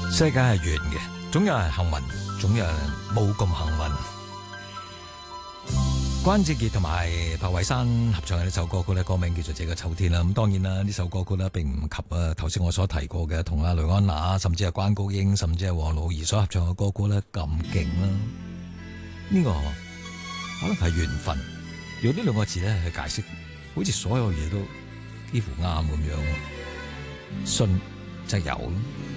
世界係圓嘅，總有人幸運，總有人冇咁幸運。關正傑同埋白慧珊合唱嘅呢首歌曲咧，歌名叫做《這個秋天》啦。咁當然啦，呢首歌曲咧並唔及頭先我所提過嘅同阿雷安娜，甚至係關菊英，甚至係王露儀所合唱嘅歌曲咧咁勁啦。呢個可能係緣分，用呢兩個字咧去解釋，好似所有嘢都幾乎啱咁樣。信則有咯。